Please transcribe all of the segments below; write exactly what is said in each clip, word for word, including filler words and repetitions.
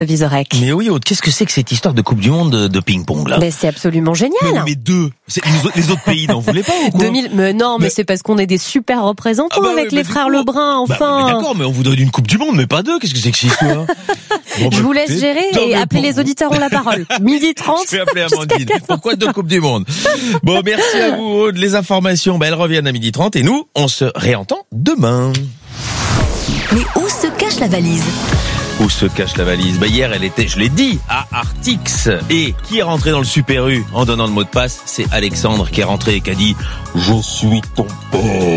Vizorek. Mais oui, Aude, qu'est-ce que c'est que cette histoire de Coupe du Monde de, de ping-pong là? Mais c'est absolument génial. Mais, mais deux, c'est, les, autres, les autres pays n'en voulaient pas ou quoi? deux mille Mais non, mais, mais c'est parce qu'on est des super représentants ah bah avec ouais, les frères coup, Lebrun, enfin. Bah, mais d'accord, mais on vous donne une Coupe du Monde, mais pas deux. Qu'est-ce que c'est que cette histoire? Bon, Je vous laisse gérer et appeler les auditeurs ont la parole. Midi trente. Je vais appeler Amandine. Pourquoi deux Coupes du Monde? Bon, merci à vous, Aude. Les informations, bah, elles reviennent à midi trente et nous, on se réentend demain. Mais où se cache la valise? Où se cache la valise? Bah hier, elle était, je l'ai dit, à Artix. Et qui est rentré dans le Super U en donnant le mot de passe? C'est Alexandre qui est rentré et qui a dit « Je suis ton père ».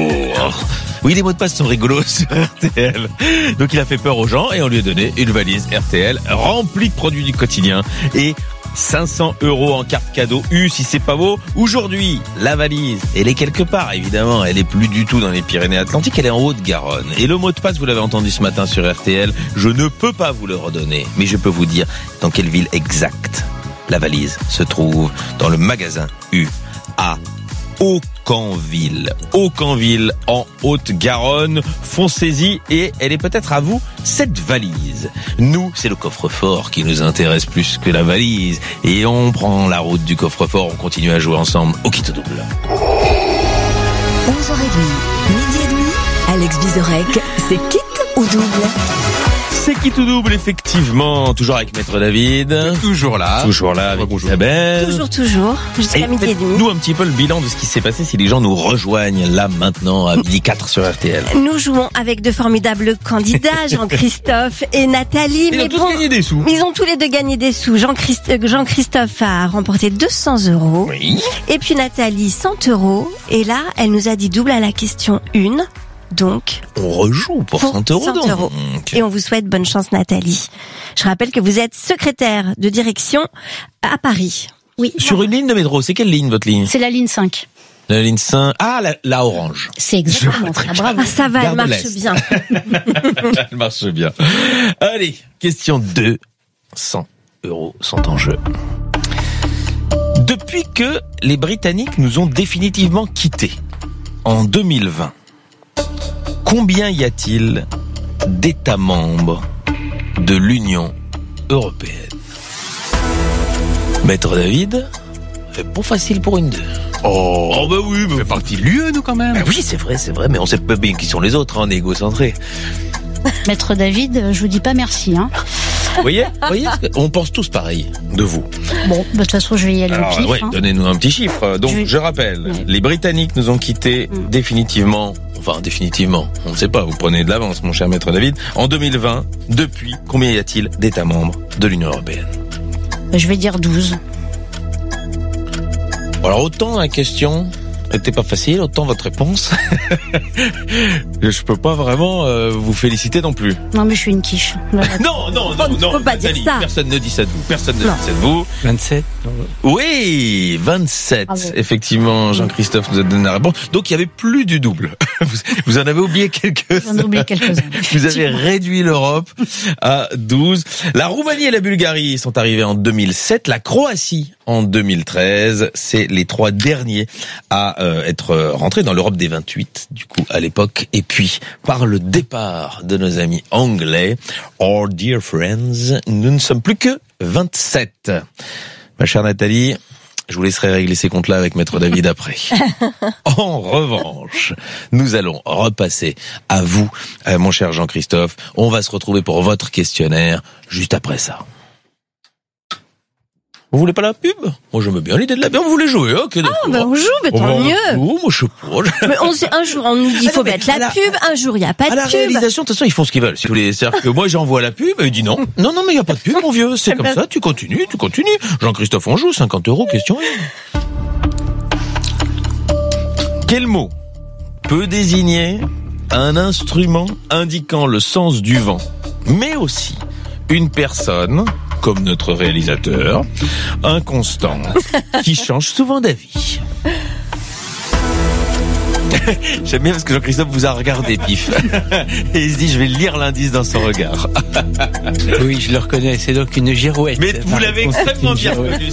Oui, les mots de passe sont rigolos sur R T L. Donc il a fait peur aux gens et on lui a donné une valise R T L remplie de produits du quotidien et cinq cents euros en carte cadeau U si c'est pas beau. Aujourd'hui, la valise, elle est quelque part, évidemment. Elle est plus du tout dans les Pyrénées-Atlantiques, elle est en Haute-Garonne. Et le mot de passe, vous l'avez entendu ce matin sur R T L, je ne peux pas vous le redonner, mais je peux vous dire dans quelle ville exacte la valise se trouve dans le magasin U à Aucanville. Aucanville en Haute-Garonne. Foncez-y et elle est peut-être à vous, cette valise. Nous, c'est le coffre-fort qui nous intéresse plus que la valise. Et on prend la route du coffre-fort, on continue à jouer ensemble au kit double. onze heures trente, midi et demi, Alex Vizorek, c'est kit ou double? C'est qui tout double, effectivement. Toujours avec Maître David. Toujours là. Toujours là avec Isabelle. Toujours, toujours. Jusqu'à midi et demi. Nous, un petit peu le bilan de ce qui s'est passé si les gens nous rejoignent là, maintenant, à midi quatre sur R T L. Nous jouons avec de formidables candidats, Jean-Christophe et Nathalie. Ils mais ont tous bon, gagné des sous. Ils ont tous les deux gagné des sous. Jean-Christ- Jean-Christophe a remporté deux cents euros. Oui. Et puis Nathalie, cent euros. Et là, elle nous a dit double à la question une. Donc, on rejoue pour, pour cent euros. cent euros. Et on vous souhaite bonne chance, Nathalie. Je rappelle que vous êtes secrétaire de direction à Paris. Oui. Sur une ligne de métro, c'est quelle ligne votre ligne? C'est la ligne cinq. La ligne cinq. Ah, la, la orange. C'est exactement ça. Bravo. Ah, ça va, elle marche bien. Elle marche bien. Allez, question deux. cent euros sont en jeu. Depuis que les Britanniques nous ont définitivement quittés, en deux mille vingt, combien y a-t-il d'États membres de l'Union européenne? Maître David, c'est pas facile pour une deux. Oh, oh bah oui, on fait partie de l'U E, nous, quand même. Bah oui, c'est vrai, c'est vrai, mais on sait pas bien qui sont les autres, hein, on est égocentrés. Maître David, je vous dis pas merci, hein. Vous voyez, vous voyez, on pense tous pareil de vous. Bon, bah, de toute façon, je vais y aller Alors, au pif. Ouais, hein. Donnez-nous un petit chiffre. Donc, je, je rappelle, ouais. Les Britanniques nous ont quittés mmh. définitivement. Enfin, définitivement, on ne sait pas, vous prenez de l'avance, mon cher Maître David. En deux mille vingt, depuis, combien y a-t-il d'États membres de l'Union européenne? Je vais dire douze. Alors, autant la question n'était pas facile, autant votre réponse, je peux pas vraiment euh, vous féliciter non plus. Non, mais je suis une quiche. Voilà. non, non, non, non, faut pas dire ça. Personne ne dit ça de vous, personne ne non. dit ça de vous. vingt-sept Oui, vingt-sept. Ah bon. Effectivement, Jean-Christophe nous a donné la réponse. Donc, il y avait plus du double. Vous, vous en avez oublié quelques-uns. J'en ai oublié quelques-uns. Vous avez réduit l'Europe à douze. La Roumanie et la Bulgarie sont arrivées en deux mille sept. La Croatie en deux mille treize. C'est les trois derniers à euh, être rentrés dans l'Europe des vingt-huit, du coup, à l'époque. Et puis, par le départ de nos amis anglais, our dear friends, nous ne sommes plus que vingt-sept. Ma chère Nathalie, je vous laisserai régler ces comptes-là avec Maître David après. En revanche, nous allons repasser à vous, euh, mon cher Jean-Christophe. On va se retrouver pour votre questionnaire juste après ça. Vous voulez pas la pub? Moi, j'aime bien l'idée de la pub. Vous voulez jouer? Ok, d'accord. Ah, ben on joue, mais tant mieux. Oh, moi, je sais pas. Mais on sait, un jour, on nous dit, il faut mettre la, la pub, un jour, il n'y a pas de pub. À la réalisation, de toute façon, ils font ce qu'ils veulent. Si vous voulez, c'est-à-dire que moi, j'envoie la pub, et il dit non. Non, non, mais il n'y a pas de pub, mon vieux. C'est comme ça, tu continues, tu continues. Jean-Christophe, on joue, cinquante euros, question. Quel mot peut désigner un instrument indiquant le sens du vent, mais aussi une personne, comme notre réalisateur, inconstant, qui change souvent d'avis? J'aime bien parce que Jean-Christophe vous a regardé, pif. Et il se dit, je vais lire l'indice dans son regard. Oui, je le reconnais, c'est donc une girouette. Mais vous l'avez extrêmement bien reconnu,